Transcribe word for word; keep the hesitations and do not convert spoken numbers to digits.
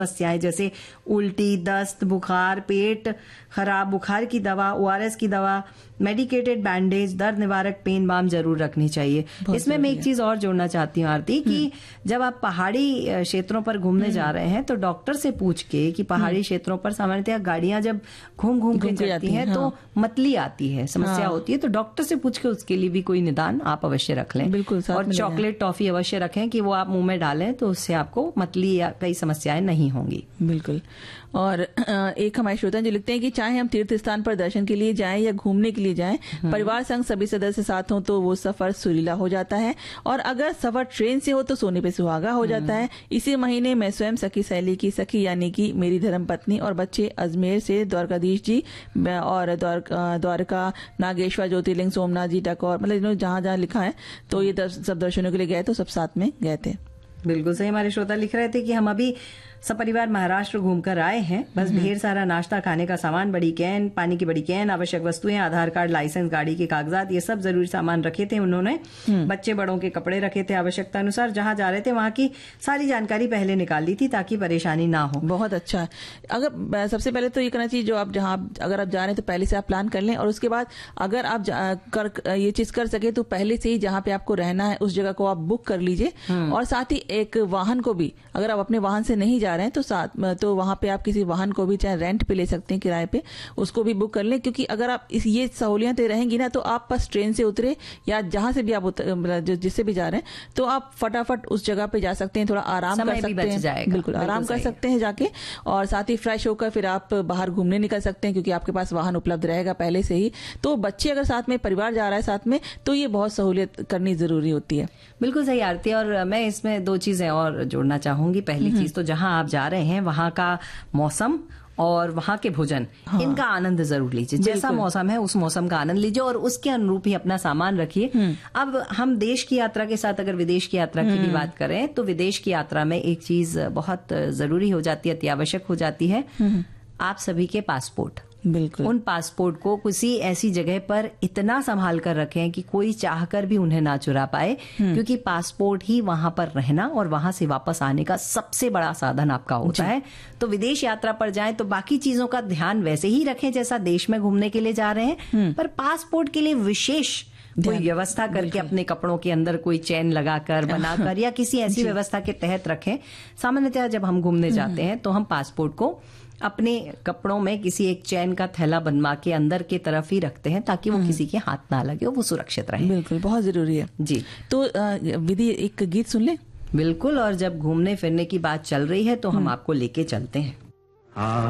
समस्याएं जैसे उल्टी, दस्त, बुखार, पेट खराब, बुखार की दवा, ओआरएस की दवा, मेडिकेटेड बैंडेज, दर्द निवारक पेन बाम जरूर रखनी चाहिए। इसमें मैं एक चीज और जोड़ना चाहती हूँ आरती कि जब आप पहाड़ी क्षेत्रों पर घूमने जा रहे हैं तो डॉक्टर से पूछ के कि पहाड़ी क्षेत्रों पर सामान्यतः गाड़ियां जब घूम घूम के चलती हैं तो मतली आती है, समस्या होती है, तो डॉक्टर से पूछ के उसके लिए भी कोई निदान आप अवश्य रख लें। बिल्कुल, और चॉकलेट टॉफी अवश्य रखें कि वो आप मुंह में डालें तो उससे आपको मतली या कई समस्याएं नहीं होंगी। बिल्कुल। और एक हमारे श्रोता जो लिखते हैं कि चाहे हम तीर्थ स्थान पर दर्शन के लिए जाएं या घूमने के लिए जाएं, परिवार संग सभी सदस्य साथ हों तो वो सफर सुरीला हो जाता है, और अगर सफर ट्रेन से हो तो सोने पे सुहागा हो जाता है। इसी महीने मैं स्वयं सखी सहेली की सखी यानी कि मेरी धर्म पत्नी और बच्चे अजमेर से द्वारकाधीश जी और द्वारका, नागेश्वर, ज्योतिर्लिंग, सोमनाथ जी तक, और मतलब जहां जहां लिखा है तो ये सब दर्शनों के लिए गए तो सब साथ में गए थे। बिल्कुल सही। हमारे श्रोता लिख रहे थे कि हम अभी सपरिवार महाराष्ट्र घूमकर आए हैं, बस ढेर सारा नाश्ता, खाने का सामान, बड़ी कैन, पानी की बड़ी कैन, आवश्यक वस्तुएं, आधार कार्ड, लाइसेंस, गाड़ी के कागजात, ये सब जरूरी सामान रखे थे उन्होंने। बच्चे बड़ों के कपड़े रखे थे आवश्यकता अनुसार। जहां जा रहे थे वहां की सारी जानकारी पहले निकाल ली थी ताकि परेशानी ना हो। बहुत अच्छा। अगर सबसे पहले तो ये करना चाहिए, जो आप जहां अगर आप जा रहे हैं तो पहले से आप प्लान कर लें, और उसके बाद अगर आप कर, ये चीज कर सके तो पहले से ही जहां पे आपको रहना है उस जगह को आप बुक कर लीजिए। और साथ ही एक वाहन को भी, अगर आप अपने वाहन से नहीं जा रहे हैं तो साथ तो वहां पे आप किसी वाहन को भी चाहे रेंट पे ले सकते हैं, किराए पे, उसको भी बुक कर लें। क्योंकि अगर आप इस ये सहूलियतें रहेंगी ना तो आप बस ट्रेन से उतरे या जहां से भी आप जिससे भी जा रहे हैं तो आप फटाफट उस जगह पे जा सकते हैं, थोड़ा आराम कर सकते हैं। बिल्कुल आराम कर सकते हैं जाके, और साथ ही फ्रेश होकर फिर आप बाहर घूमने निकल सकते हैं क्योंकि आपके पास वाहन उपलब्ध रहेगा पहले से ही। तो बच्चे अगर साथ में, परिवार जा रहा है साथ में, तो ये बहुत सहूलियत करनी जरूरी होती है। बिल्कुल सही आरती। और मैं इसमें दो चीजें और जोड़ना चाहूंगी। पहली चीज तो जहां आप जा रहे हैं वहां का मौसम और वहां के भोजन, हाँ, इनका आनंद जरूर लीजिए। जैसा मौसम है उस मौसम का आनंद लीजिए और उसके अनुरूप ही अपना सामान रखिए। अब हम देश की यात्रा के साथ अगर विदेश की यात्रा की भी बात करें तो विदेश की यात्रा में एक चीज बहुत जरूरी हो जाती है, अति आवश्यक हो जाती है, आप सभी के पासपोर्ट। बिल्कुल। उन पासपोर्ट को किसी ऐसी जगह पर इतना संभाल कर रखें कि कोई चाहकर भी उन्हें ना चुरा पाए, क्योंकि पासपोर्ट ही वहां पर रहना और वहां से वापस आने का सबसे बड़ा साधन आपका होता है। तो विदेश यात्रा पर जाएं तो बाकी चीजों का ध्यान वैसे ही रखें जैसा देश में घूमने के लिए जा रहे हैं, पर पासपोर्ट के लिए विशेष कोई व्यवस्था करके अपने कपड़ों के अंदर कोई चेन लगाकर, बनाकर या किसी ऐसी व्यवस्था के तहत रखें। सामान्यतः जब हम घूमने जाते हैं तो हम पासपोर्ट को अपने कपड़ों में किसी एक चैन का थैला बनवा के अंदर की तरफ ही रखते हैं ताकि वो किसी के हाथ ना लगे और वो सुरक्षित रहे। बिल्कुल, बहुत जरूरी है जी। तो विधि एक गीत सुन ले। बिल्कुल। और जब घूमने फिरने की बात चल रही है तो हम आपको लेके चलते हैं।